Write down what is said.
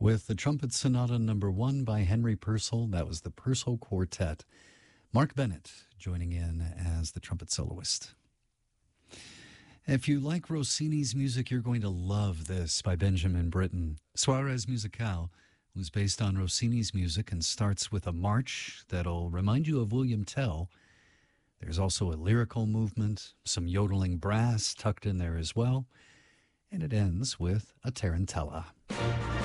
with the Trumpet Sonata number 1 by Henry Purcell. That was the Purcell Quartet. Mark Bennett joining in as the trumpet soloist. If you like Rossini's music, you're going to love this by Benjamin Britten. Soirées Musicales was based on Rossini's music and starts with a march that'll remind you of William Tell. There's also a lyrical movement, some yodeling brass tucked in there as well, and it ends with a tarantella.